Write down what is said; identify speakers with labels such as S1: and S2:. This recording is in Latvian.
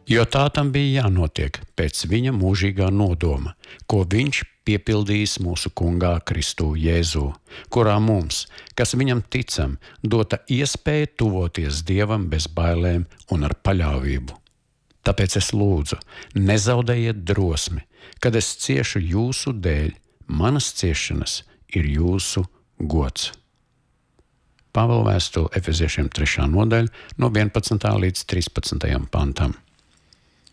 S1: Jo tā tam bija jānotiek pēc viņa mūžīgā nodoma, ko viņš piepildījis mūsu kungā Kristū Jēzū, kurā mums, kas viņam ticam, dota iespēja tuvoties Dievam bez bailēm un ar paļāvību. Tāpēc es lūdzu, nezaudējiet drosmi, kad es ciešu jūsu dēļ, manas ciešanas ir jūsu gods. Pāvela vēstule Efeziešiem 3. nodaļa no 11. līdz 13. pantam.